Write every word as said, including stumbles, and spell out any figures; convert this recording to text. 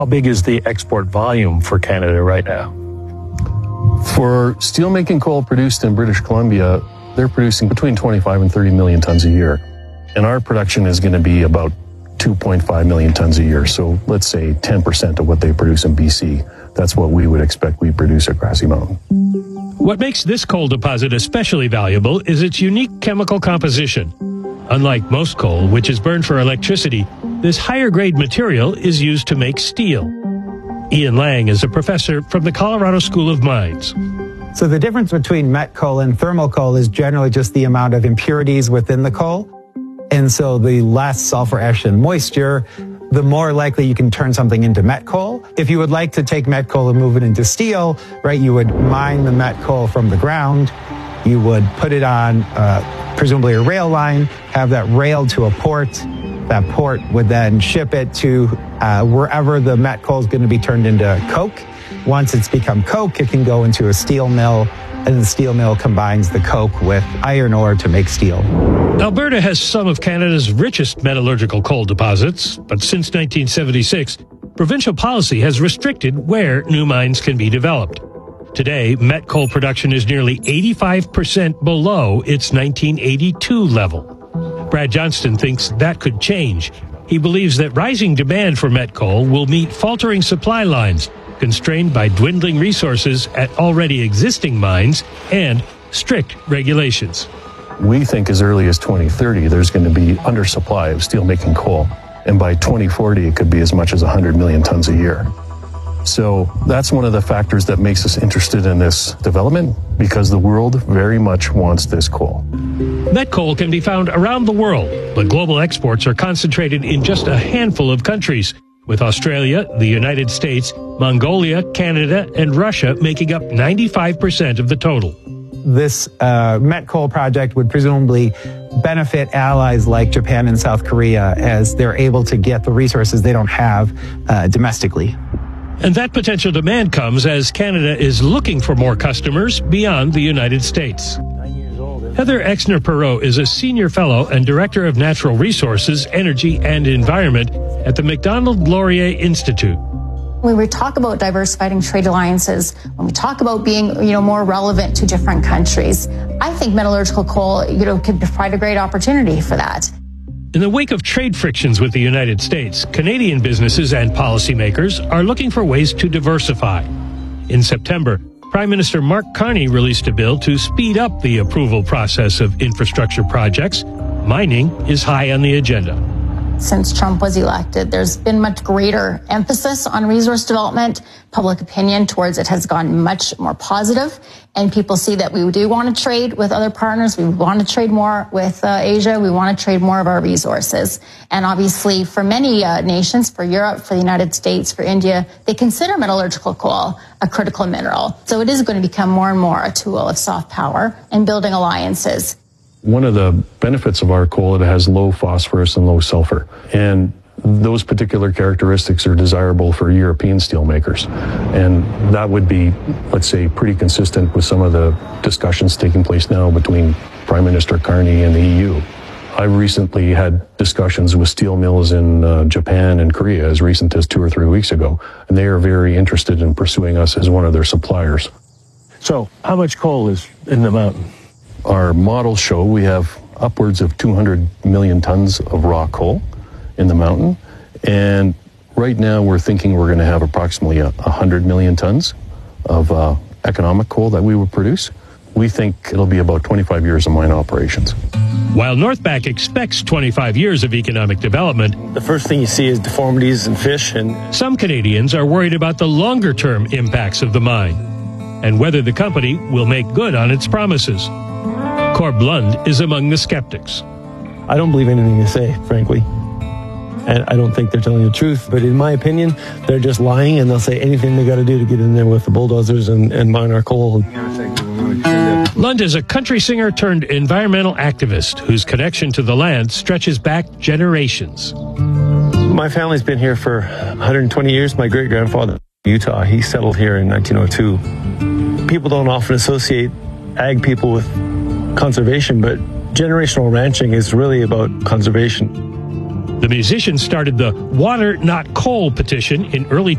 How big is the export volume for Canada right now? For steelmaking coal produced in British Columbia, they're producing between twenty-five and thirty million tons a year. And our production is going to be about two point five million tons a year. So let's say ten percent of what they produce in B C. That's what we would expect we produce at Grassy Mountain. What makes this coal deposit especially valuable is its unique chemical composition. Unlike most coal, which is burned for electricity, this higher-grade material is used to make steel. Ian Lang is a professor from the Colorado School of Mines. So the difference between met coal and thermal coal is generally just the amount of impurities within the coal. And so the less sulfur, ash, and moisture, the more likely you can turn something into met coal. If you would like to take met coal and move it into steel, right, you would mine the met coal from the ground. You would put it on uh, presumably a rail line, have that railed to a port. That port would then ship it to uh, wherever the met coal is going to be turned into coke. Once it's become coke, it can go into a steel mill, and the steel mill combines the coke with iron ore to make steel. Alberta has some of Canada's richest metallurgical coal deposits, but since nineteen seventy-six, provincial policy has restricted where new mines can be developed. Today, met coal production is nearly eighty-five percent below its nineteen eighty-two level. Brad Johnston thinks that could change. He believes that rising demand for met coal will meet faltering supply lines, constrained by dwindling resources at already existing mines and strict regulations. We think as early as twenty thirty, there's going to be undersupply of steelmaking coal. And by twenty forty, it could be as much as one hundred million tons a year. So that's one of the factors that makes us interested in this development, because the world very much wants this coal. Met coal can be found around the world, but global exports are concentrated in just a handful of countries, with Australia, the United States, Mongolia, Canada, and Russia making up ninety-five percent of the total. This uh, met coal project would presumably benefit allies like Japan and South Korea, as they're able to get the resources they don't have uh, domestically. And that potential demand comes as Canada is looking for more customers beyond the United States. Heather Exner-Perot is a senior fellow and director of natural resources, energy, and environment at the Macdonald-Laurier Institute. When we talk about diversifying trade alliances, when we talk about being, you know, more relevant to different countries, I think metallurgical coal, you know, could provide a great opportunity for that. In the wake of trade frictions with the United States, Canadian businesses and policymakers are looking for ways to diversify. In September, Prime Minister Mark Carney released a bill to speed up the approval process of infrastructure projects. Mining is high on the agenda. Since Trump was elected, there's been much greater emphasis on resource development. Public opinion towards it has gone much more positive, and people see that we do want to trade with other partners. We want to trade more with uh, Asia. We want to trade more of our resources. And obviously, for many uh, nations, for Europe, for the United States, for India, they consider metallurgical coal a critical mineral. So it is going to become more and more a tool of soft power and building alliances. One of the benefits of our coal, it has low phosphorus and low sulfur. And those particular characteristics are desirable for European steelmakers. And that would be, let's say, pretty consistent with some of the discussions taking place now between Prime Minister Carney and the E U. I recently had discussions with steel mills in uh, Japan and Korea as recent as two or three weeks ago, and they are very interested in pursuing us as one of their suppliers. So how much coal is in the mountain? Our models show we have upwards of two hundred million tons of raw coal in the mountain. And right now we're thinking we're going to have approximately a, one hundred million tons of uh, economic coal that we would produce. We think it'll be about twenty-five years of mine operations. While Northback expects twenty-five years of economic development, The first thing you see is deformities in fish, and some Canadians are worried about the longer-term impacts of the mine and whether the company will make good on its promises. Corb Lund is among the skeptics. I don't believe anything they say, frankly. And I don't think they're telling the truth. But in my opinion, they're just lying, and they'll say anything they got to do to get in there with the bulldozers and, and mine our coal. Lund is a country singer turned environmental activist whose connection to the land stretches back generations. My family's been here for one hundred twenty years. My great-grandfather, Utah, he settled here in nineteen oh two. People don't often associate ag people with conservation, but generational ranching is really about conservation. The musicians started the Water Not Coal petition in early